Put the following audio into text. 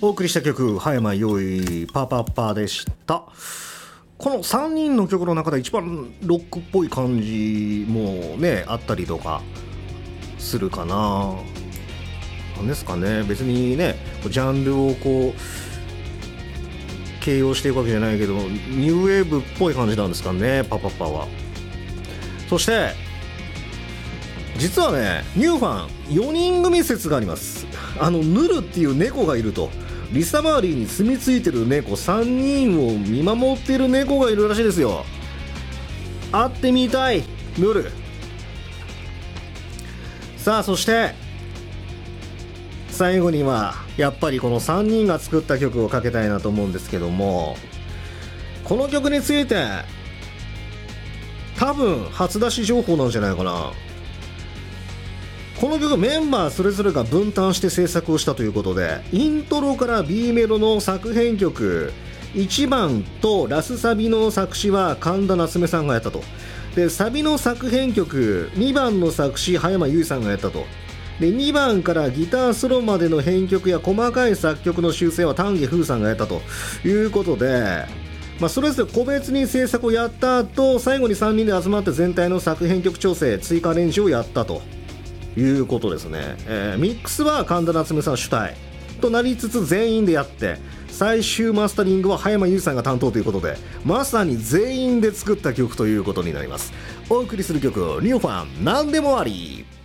お送りした曲、葉山よいパパパでした。この3人の曲の中で一番ロックっぽい感じもねあったりとかするかな。なんですかね、別にねジャンルをこう形容していくわけじゃないけど、ニューウェーブっぽい感じなんですかね、パパパは。そして実はね、ニューファン4人組説があります。ヌルっていう猫がいると、リサ周りに住み着いてる猫3人を見守っている猫がいるらしいですよ。会ってみたいヌル。さあ、そして最後にはやっぱりこの3人が作った曲をかけたいなと思うんですけども、この曲について多分初出し情報なんじゃないかな。この曲メンバーそれぞれが分担して制作をしたということで、イントロから B メロの作編曲1番とラスサビの作詞は神田夏目さんがやったと。でサビの作編曲2番の作詞葉山由依さんがやったと。で2番からギターソロまでの編曲や細かい作曲の修正は丹下風さんがやったということで、それぞれ個別に制作をやった後、最後に3人で集まって全体の作編曲調整追加アレンジをやったということですね。ミックスは神田夏目さん主体となりつつ全員でやって、最終マスタリングは葉山由依さんが担当ということで、まさに全員で作った曲ということになります。お送りする曲、ニューファンなんでもあり。